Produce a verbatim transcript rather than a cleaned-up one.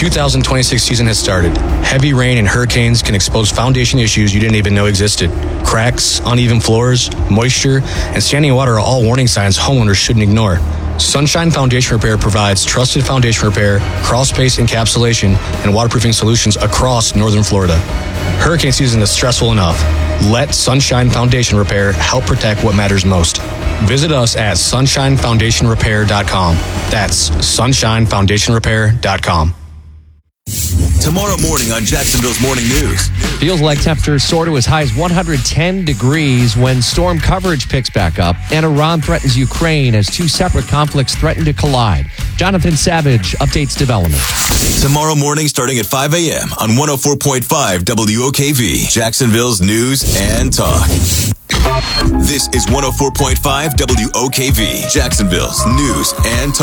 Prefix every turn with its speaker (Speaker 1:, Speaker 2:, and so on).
Speaker 1: two thousand twenty-six season has started. Heavy rain and hurricanes can expose foundation issues you didn't even know existed. Cracks, uneven floors, moisture, and standing water are all warning signs homeowners shouldn't ignore. Sunshine Foundation Repair provides trusted foundation repair, crawl space encapsulation, and waterproofing solutions across northern Florida. Hurricane season is stressful enough. Let Sunshine Foundation Repair help protect what matters most. Visit us at sunshine foundation repair dot com. That's sunshine foundation repair dot com.
Speaker 2: Tomorrow morning on Jacksonville's Morning News.
Speaker 3: Feels like temperatures soar to as high as one hundred ten degrees when storm coverage picks back up and Iran threatens Ukraine as two separate conflicts threaten to collide. Jonathan Savage updates development.
Speaker 2: Tomorrow morning starting at five a.m. on one oh four point five W O K V, Jacksonville's News and Talk. This is one oh four point five W O K V, Jacksonville's News and Talk.